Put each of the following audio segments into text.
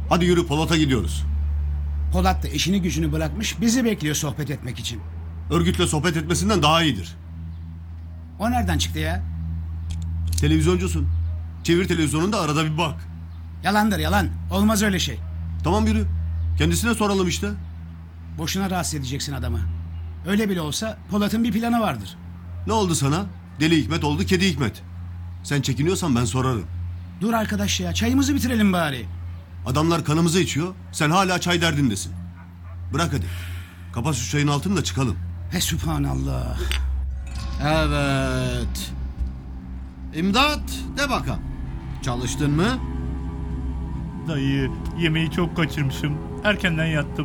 Hadi yürü, Polat'a gidiyoruz. Polat da işini gücünü bırakmış bizi bekliyor sohbet etmek için. Örgütle sohbet etmesinden daha iyidir. O nereden çıktı ya? Televizyoncusun. Çevir televizyonunu da arada bir bak. Yalandır yalan. Olmaz öyle şey. Tamam yürü. Kendisine soralım işte. Boşuna rahatsız edeceksin adamı. Öyle bile olsa Polat'ın bir planı vardır. Ne oldu sana? Deli Hikmet oldu kedi Hikmet. Sen çekiniyorsan ben sorarım. Dur arkadaş ya, çayımızı bitirelim bari. Adamlar kanımızı içiyor. Sen hala çay derdindesin. Bırak hadi. Kapat şu çayın altını da çıkalım. He sübhanallah. Evet. İmdat, de bakalım. Çalıştın mı? Dayı, yemeği çok kaçırmışım. Erkenden yattım.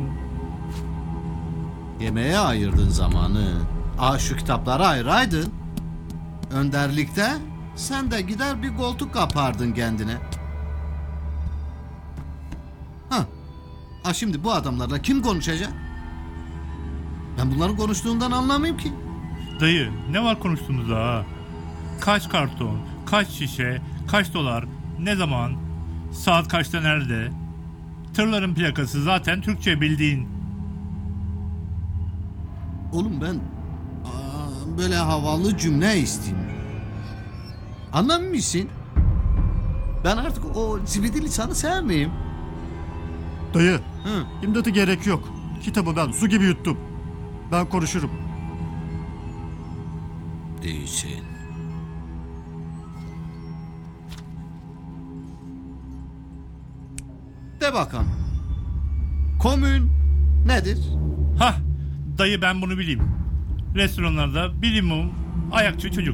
Yemeğe ayırdın zamanı. Şu kitapları ayıraydın. Önderlikte sen de gider bir koltuk kapardın kendine. Şimdi bu adamlarla kim konuşacak? Ben bunların konuştuğundan anlamayayım ki. Dayı, ne var konuştuğumuzda ha? Kaç karton, kaç şişe, kaç dolar, ne zaman, saat kaçta nerede? Tırların plakası zaten Türkçe bildiğin. Oğlum ben böyle havalı cümle isteyeyim. Anlamıyor musun? Ben artık o zibidi lisanı sevmeyeyim. Dayı, Hı. imdatı gerek yok. Kitabı ben su gibi yuttum. Ben konuşurum. Değilsin. De bakalım. Komün nedir? Hah, dayı ben bunu bileyim. Restoranlarda bilimum ayakçı çocuk.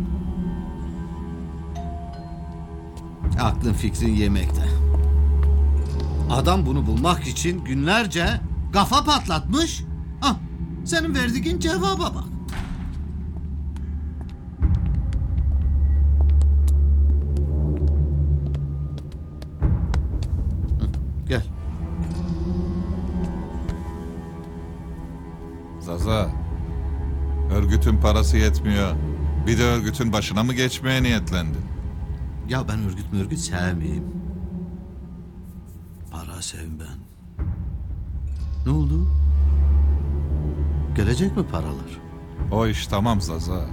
Aklın fikrin yemekte. Adam bunu bulmak için günlerce kafa patlatmış. Senin verdiğin cevaba bak. Gel. Zaza, örgütün parası yetmiyor. Bir de örgütün başına mı geçmeye niyetlendin? Ya ben örgüt sevmeyeyim. Para sevim ben. Ne oldu? Gelecek mi paralar? O iş tamam Zaza.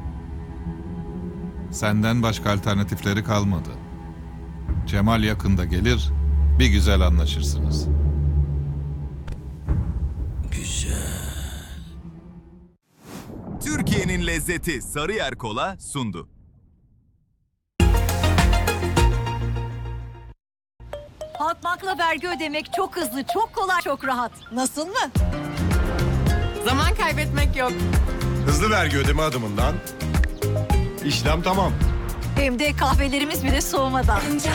Senden başka alternatifleri kalmadı. Cemal yakında gelir, bir güzel anlaşırsınız. Güzel. Türkiye'nin lezzeti Sarıyer Kola sundu. Halkbank'la vergi ödemek çok hızlı, çok kolay, çok rahat. Nasıl mı? Zaman kaybetmek yok. Hızlı vergi ödeme adımından işlem tamam. Hem de kahvelerimiz bile soğumadan.